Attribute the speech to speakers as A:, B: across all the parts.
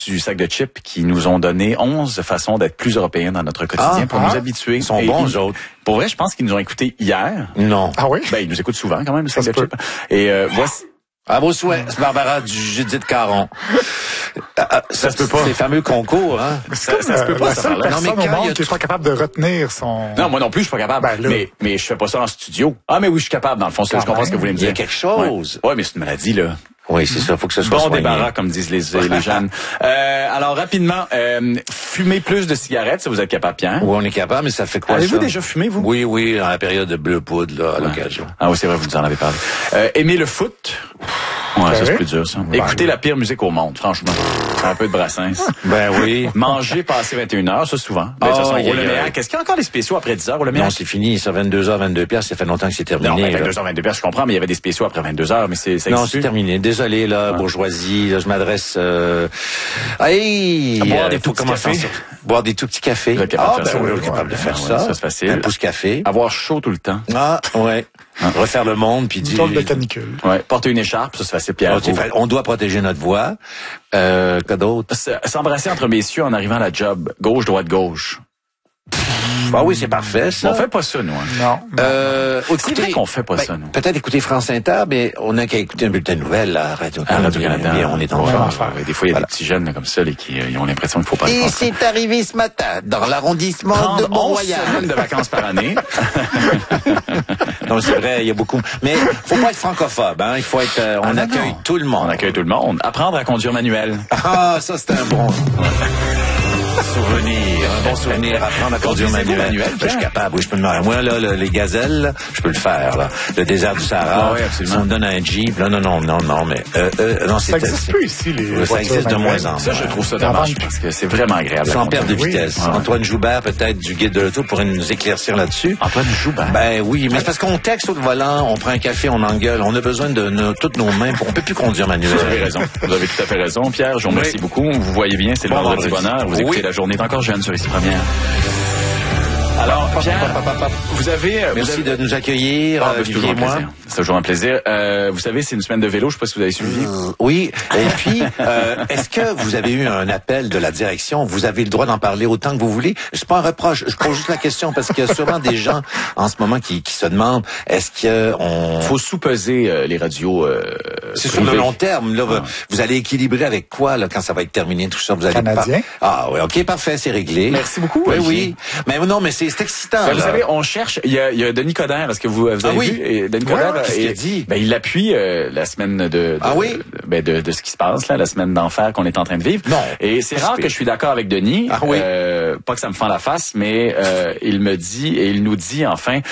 A: du sac de chips qui nous ont donné 11 façons d'être plus européens dans notre quotidien pour nous habituer.
B: Ils sont bons, eux autres.
A: Pour vrai, je pense qu'ils nous ont écoutés hier.
B: Non.
C: Ah oui?
A: Ben, ils nous écoutent souvent quand même, le sac de chips. Et voici...
B: À vos souhaits, c'est Barbara du Judith Caron.
A: Ça se peut pas.
B: Ces fameux concours, hein.
C: C'est comme
A: ça se peut pas,
C: la
A: ça
C: seule
A: parle.
C: personne
B: Non, mais
C: au
B: quand il y
C: monde
B: a
C: qui est pas capable de retenir son...
A: Non, moi non plus, je suis pas capable.
C: Ben, là.
A: mais je fais pas ça en studio. Ah, mais oui, je suis capable, dans le fond. Je comprends ce que vous voulez me
B: Il y
A: dire.
B: a quelque chose.
A: Ouais, mais c'est une maladie, là.
B: Oui, c'est ça, faut que ce soit
A: Bon
B: soigné.
A: débarras, comme disent les jeunes. Alors, rapidement, fumer plus de cigarettes, si vous êtes capable, Pierre.
B: Oui, on est capable, mais ça fait quoi,
A: Avez-vous
B: ça?
A: déjà fumé, vous?
B: Oui, dans la période de bleu poudre, là, à l'occasion.
A: Ah oui, c'est vrai, vous nous en avez parlé. Aimer le foot. Ouais, ça c'est plus dur, ça. Écouter la pire musique au monde, franchement. Un peu de Brassens.
B: Ben oui.
A: Manger passé 21h, ça souvent. Ben, de toute façon, au Leméac, est-ce qu'il y a encore des spéciaux après 10h au Leméac?
B: Non, c'est fini, ça, 22h, 22 piastres, ça fait longtemps que c'est terminé.
A: Non, 22h, 22 piastres, je comprends, mais il y avait des spéciaux après 22h, mais ça
B: non,
A: existe
B: c'est terminé. Désolé, là, bourgeoisie, là, je m'adresse,
A: boire des tout petits cafés.
B: Boire des tout petits cafés.
A: Vous êtes capable de faire ça?
B: Oui, on est capable de faire ça.
A: Ça, c'est facile.
B: Un pouce café.
A: Avoir chaud tout le temps.
B: Ah, ouais. Refaire le monde, puis dire...
C: de canicule.
A: Ouais. Porter une écharpe, ça, c'est facile, Pierre.
B: On doit protéger notre voix. Quoi d'autre?
A: S'embrasser entre messieurs en arrivant à la job. Gauche, droite, gauche.
B: Ah oui, c'est parfait, ça.
A: On fait pas ça, nous. Hein.
C: Non.
A: C'est vrai qu'on fait pas ça, nous.
B: Peut-être écouter France Inter, mais on n'a qu'à écouter un bulletin de nouvelles à
A: Radio-Canada.
B: On est en
A: ouais, des fois, il y a des petits jeunes là, comme ça là, qui ils ont l'impression qu'il faut pas...
B: Et c'est arrivé ce matin, dans l'arrondissement de Mont-Royal.
A: 11 semaines de vacances par année.
B: Non, c'est vrai, il y a beaucoup. Mais faut pas être francophobe, hein. Il faut être... on accueille tout le monde.
A: On accueille tout le monde. Apprendre à conduire manuel.
B: Ah, ça, c'est un bon... un bon souvenir, apprendre à conduire manuel. Je suis capable, oui, je peux le faire. Moi, là, les gazelles, là, je peux le faire, là. Le désert du Sahara.
A: Ah, oui, absolument.
B: Si on me donne un Jeep, là, non, mais, non, c'est...
C: Ça existe plus ici, les
B: ça existe de moins en moins.
A: Ça, je trouve ça dommage, parce que c'est vraiment agréable.
B: Sans perte de vitesse.
A: Oui.
B: Antoine Joubert, peut-être, du Guide de l'auto, pourrait nous éclaircir là-dessus.
A: Antoine Joubert?
B: Ben oui, mais c'est parce qu'on texte au volant, on prend un café, on engueule, on a besoin de toutes nos mains, on peut plus conduire manuel.
A: Vous avez raison. Vous avez tout à fait raison, Pierre. Je vous remercie beaucoup. Vous voyez bien, c'est le vendredi bonheur. Vous écoutez La Journée est encore jeune sur Ici Première. Alors, Pierre, vous avez...
B: Merci de nous accueillir,
A: c'est toujours un plaisir. C'est toujours un plaisir. Vous savez, c'est une semaine de vélo, je sais pas si vous avez suivi.
B: Oui, et puis, est-ce que vous avez eu un appel de la direction? Vous avez le droit d'en parler autant que vous voulez. C'est pas un reproche, je pose juste la question, parce qu'il y a sûrement des gens en ce moment qui se demandent, est-ce que on...
A: Faut sous-peser les radios
B: c'est sur le long terme, là. Vous allez équilibrer avec quoi, là, quand ça va être terminé, tout ça? Vous allez
C: Canadien.
B: Ah oui, ok, parfait, c'est réglé.
A: Merci beaucoup.
B: Oui. Mais non, mais c'est excitant.
A: Ben, vous savez, on cherche. Il y a Denis Coderre. Est-ce que vous avez vu? Et Denis Coderre,
B: qu'est-ce qu'il a dit?
A: Ben, il appuie la semaine de ce qui se passe là, la semaine d'enfer qu'on est en train de vivre.
B: Non.
A: Et c'est rare que je suis d'accord avec Denis.
B: Ah oui.
A: Pas que ça me fend la face, mais il me dit et il nous dit enfin,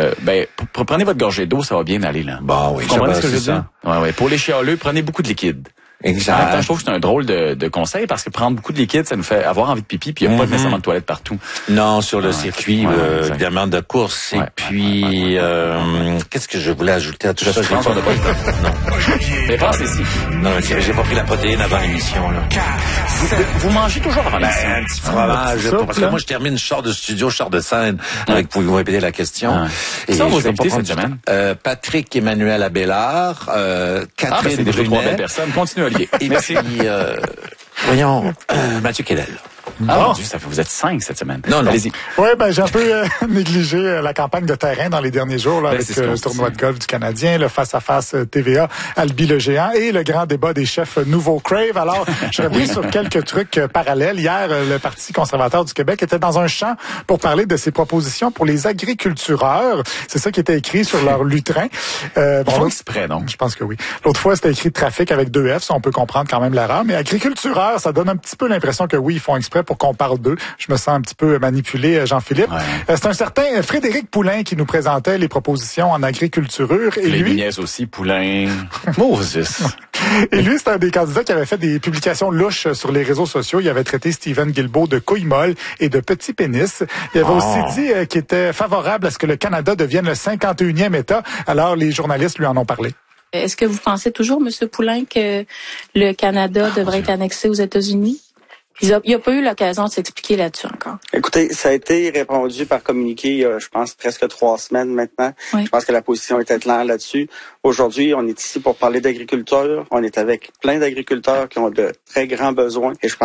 A: prenez votre gorgée d'eau, ça va bien aller là.
B: Bon, oui.
A: Vous comprenez ce que je veux dire? Ouais. Pour les chialeux, prenez beaucoup de liquide.
B: Exact.
A: En même temps, je trouve que c'est un drôle de conseil parce que prendre beaucoup de liquide, ça nous fait avoir envie de pipi, puis il n'y a pas nécessairement de toilette partout.
B: Non, sur le circuit, évidemment, de course. Et puis, qu'est-ce que je voulais ajouter à tout ça?
A: Je pense qu'on n'a pas le temps. Non. Mais pensez ici.
B: Non, j'ai pas pris la protéine avant l'émission, là.
A: Vous mangez toujours avant l'émission?
B: Un petit fromage. Parce que moi, je termine, je sors de studio, je sors de scène. Vous vous répétez la question.
A: Qui sont vos invités cette semaine?
B: Patrick Emmanuel Abélard, Catherine
A: c'est déjà
B: Brunet.
A: 3 belles personnes. Continuez, Olivier.
B: Et puis, voyons, Mathieu Quedel.
A: Mon Dieu, ça fait vous êtes 5 cette semaine.
B: Non.
A: Allez-y.
C: Oui, j'ai un peu négligé la campagne de terrain dans les derniers jours là, avec le tournoi de golf du Canadien, le face-à-face TVA, Albi le géant et le grand débat des chefs Nouveau Crave. Alors, je reviens sur quelques trucs parallèles. Hier, le Parti conservateur du Québec était dans un champ pour parler de ses propositions pour les agricultureurs. C'est ça qui était écrit sur leur lutrin.
A: Exprès, donc.
C: Je pense que oui. L'autre fois, c'était écrit trafic avec 2 F, ça on peut comprendre quand même l'erreur. Mais agricultureurs, ça donne un petit peu l'impression que oui, ils font exprès pour qu'on parle d'eux. Je me sens un petit peu manipulé, Jean-Philippe.
A: Ouais.
C: C'est un certain Frédéric Poulain qui nous présentait les propositions en agriculture. Et
A: les
C: lui,
A: nièces aussi, Poulain. Moses.
C: Et lui, c'est un des candidats qui avait fait des publications louches sur les réseaux sociaux. Il avait traité Stephen Guilbeault de couille molle et de petit pénis. Il avait aussi dit qu'il était favorable à ce que le Canada devienne le 51e État. Alors, les journalistes lui en ont parlé.
D: Est-ce que vous pensez toujours, M. Poulain, que le Canada devrait être annexé aux États-Unis? Il n'y a pas eu l'occasion de s'expliquer là-dessus encore.
E: Écoutez, ça a été répondu par communiqué il y a, je pense, presque 3 semaines maintenant.
D: Oui.
E: Je pense que la position était claire là-dessus. Aujourd'hui, on est ici pour parler d'agriculture. On est avec plein d'agriculteurs qui ont de très grands besoins. Et je pense